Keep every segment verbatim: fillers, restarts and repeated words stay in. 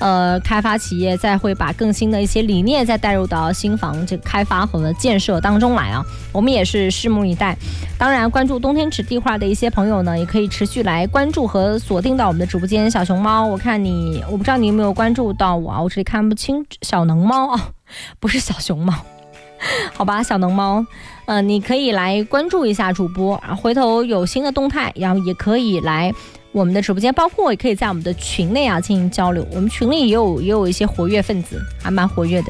呃开发企业再会把更新的一些理念再带入到新房这个开发和建设当中来啊，我们也是拭目以待。当然，关注冬天池地画的一些朋友呢，也可以持续来关注和锁定到我们的直播间。小熊猫，我看你，我不知道你有没有关注到我啊，我这里看不清。小能猫啊，不是小熊猫。好吧，小能猫，呃，你可以来关注一下主播，然后回头有新的动态，然后也可以来我们的直播间，包括也可以在我们的群内啊进行交流。我们群里也有也有一些活跃分子，还蛮活跃的。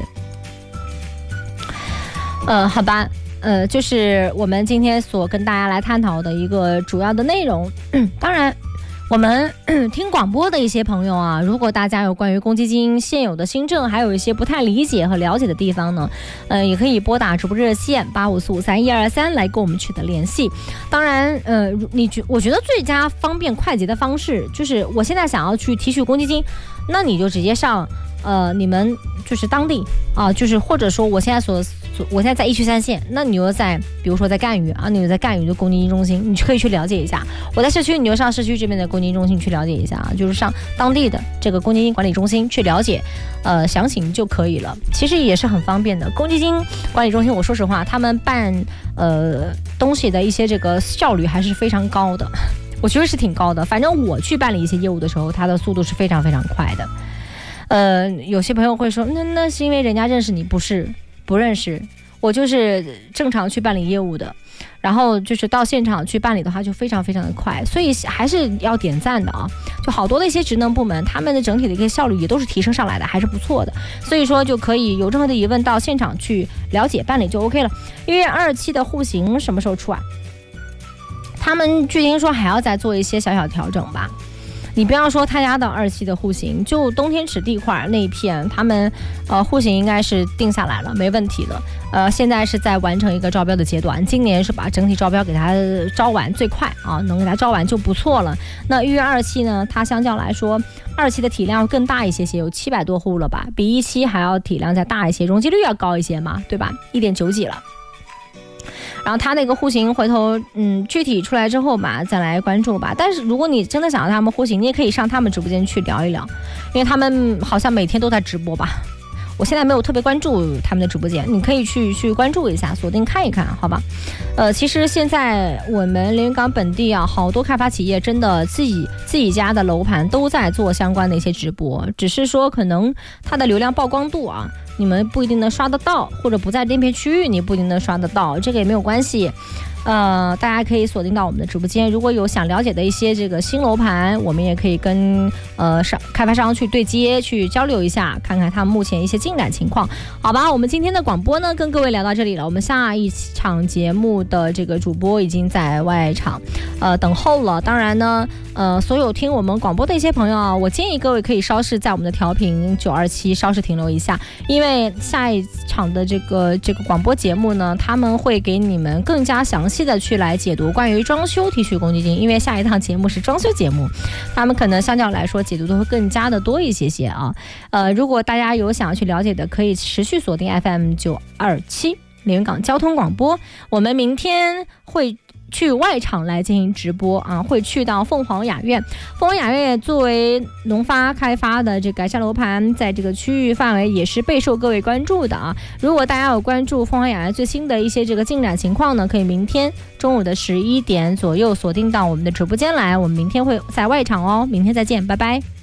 呃，好吧，呃，就是我们今天所跟大家来探讨的一个主要的内容。当然，我们听广播的一些朋友啊，如果大家有关于公积金现有的新政，还有一些不太理解和了解的地方呢，呃，也可以拨打直播热线八五四五三一二三来跟我们取得联系。当然，呃，你觉我觉得最佳方便快捷的方式，就是我现在想要去提取公积金，那你就直接上。呃，你们就是当地啊，就是或者说我现在所所我现在在一区三县，那你又在比如说在赣榆啊，你又在赣榆的公积金中心，你可以去了解一下。我在市区，你就上市区这边的公积金中心去了解一下啊，就是上当地的这个公积金管理中心去了解，呃，详情就可以了。其实也是很方便的。公积金管理中心，我说实话，他们办呃东西的一些这个效率还是非常高的，我觉得是挺高的。反正我去办理一些业务的时候，它的速度是非常非常快的。呃，有些朋友会说，那那是因为人家认识你，不是不认识，我就是正常去办理业务的，然后就是到现场去办理的话，就非常非常的快，所以还是要点赞的啊！就好多的一些职能部门，他们的整体的一个效率也都是提升上来的，还是不错的，所以说就可以有任何的疑问到现场去了解办理就 OK 了。一月二十七的户型什么时候出啊？他们据听说还要再做一些小小调整吧。你不要说他家的二期的户型，就冬天池地块那一片，他们呃户型应该是定下来了，没问题的。呃，现在是在完成一个招标的阶段，今年是把整体招标给他招完最快啊，能给他招完就不错了。那预约二期呢，它相较来说，二期的体量更大一些些，有七百多户了吧，比一期还要体量再大一些，容积率要高一些嘛，对吧？一点九几了。然后他那个户型回头嗯具体出来之后吧再来关注吧，但是如果你真的想要他们户型，你也可以上他们直播间去聊一聊，因为他们好像每天都在直播吧，我现在没有特别关注他们的直播间，你可以去去关注一下，锁定看一看，好吧？呃，其实现在我们连云港本地啊，好多开发企业真的自己自己家的楼盘都在做相关的一些直播，只是说可能它的流量曝光度啊，你们不一定能刷得到，或者不在那片区域，你不一定能刷得到，这个也没有关系。呃，大家可以锁定到我们的直播间，如果有想了解的一些这个新楼盘，我们也可以跟呃商开发商去对接，去交流一下，看看他们目前一些进展情况，好吧？我们今天的广播呢，跟各位聊到这里了，我们下一场节目的这个主播已经在外场，呃，等候了。当然呢，呃，所有听我们广播的一些朋友啊，我建议各位可以稍事在我们的调频九二七稍事停留一下，因为下一场的这个这个广播节目呢，他们会给你们更加详细的去来解读关于装修提取公积金，因为下一趟节目是装修节目，他们可能相较来说解读都会更加的多一些些啊。呃，如果大家有想要去了解的，可以持续锁定 F M 九二七连云港交通广播，我们明天会去外场来进行直播啊，会去到凤凰雅苑。凤凰雅苑作为农发开发的这个改善楼盘，在这个区域范围也是备受各位关注的啊。如果大家有关注凤凰雅苑最新的一些这个进展情况呢，可以明天中午的十一点左右锁定到我们的直播间来，我们明天会在外场哦。明天再见，拜拜。